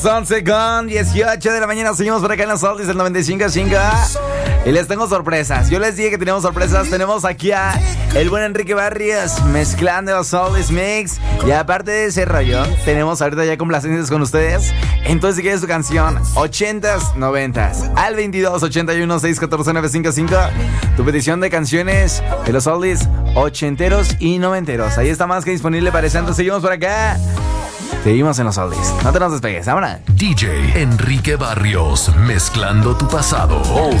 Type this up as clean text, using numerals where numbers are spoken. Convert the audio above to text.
11 con 18 de la mañana. Seguimos por acá en los Oldies del 95.5. Y les tengo sorpresas. Yo les dije que tenemos sorpresas. Tenemos aquí a el buen Enrique Barrios mezclando los Oldies Mix. Y aparte de ese rollo, tenemos ahorita ya complacencias con ustedes. Entonces, si quieres tu canción 80s, 90s al 22 81 614 955, tu petición de canciones de los Oldies ochenteros y noventeros. Ahí está más que disponible para eso. Entonces, seguimos por acá. Seguimos en los Oldies. No te nos despegues, ahora. DJ Enrique Barrios, mezclando tu pasado.